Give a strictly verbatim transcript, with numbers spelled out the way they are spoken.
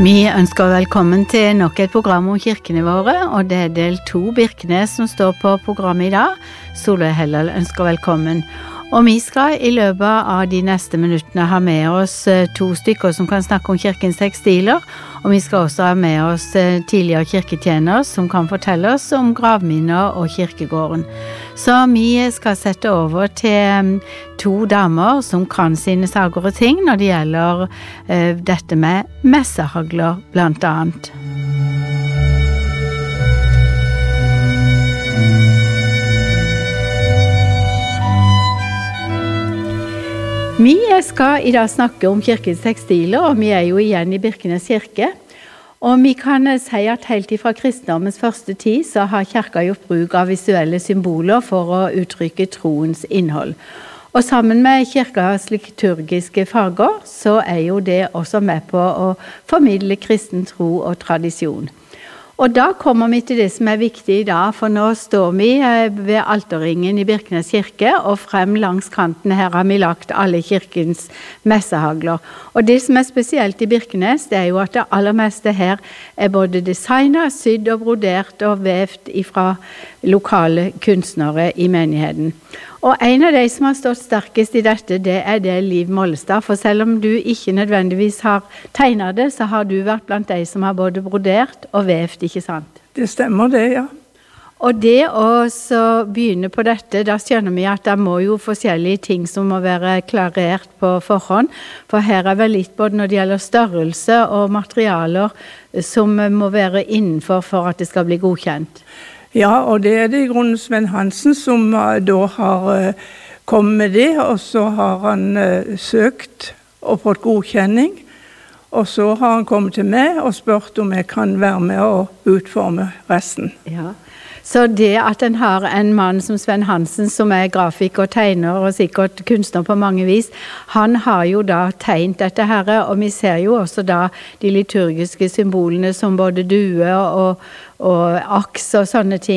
Vi ønsker velkommen til nok et program om kirkene våre, og det er del to Birkenes som står på programmet i dag. Solveig Hellal ønsker velkommen. Og vi skal i løpet av de neste minuttene ha med oss to stykker som kan snakke om kirkens tekstiler, og vi skal også ha med oss tidligere kirketjenere som kan fortelle oss om gravminner og kirkegården. Så vi skal sette over til to damer som kan sine saker og ting når det gjelder uh, dette med messehagler blant annet. Vi skal i dag snakke om kirkens tekstiler, og vi er jo igjen i Birkenes kirke. Og vi kan si at helt fra kristendommens første tid så har kirka gjort bruk av visuelle symboler for å uttrykke troens innhold. Og sammen med kirkas liturgiske farger så er jo det også med på å formidle kristen tro og tradisjon. Og da kommer vi til det som er viktig i dag, for nå står vi ved alterringen i Birkenes kirke, og frem langs kanten her har vi lagt alle kirkens messehagler. Og det som er spesielt i Birkenes, det er jo at det aller meste her er både designet, sydd og brodert og vevt fra lokale kunstnere i menigheten. Og en av de som har stått sterkest i dette, det er det Liv Mollestad. For selv om du ikke nødvendigvis har tegnet det, så har du vært blant de som har både brodert og vevt, ikke sant? Det stemmer det, ja. Og det å så begynne på dette, da skjønner vi at det må jo forskjellige ting som må være klarert på forhånd. For her er vel litt både når det gjelder størrelse og materialer som må være innenfor for at det skal bli godkjent. Ja, og det er det i grunnen Sven Hansen som uh, da har uh, kommet med det, og så har han uh, søkt og fått godkjenning, og så har han kommet til meg og spurt om jeg kan være med og utforme resten. Ja. Så det at en har en mann som Sven Hansen, som er grafiker og tegner og sikkert kunstner på mange vis, han har jo da tegnet dette her, og vi ser jo også da de liturgiske symbolene som både due og, og aks og sånne ting.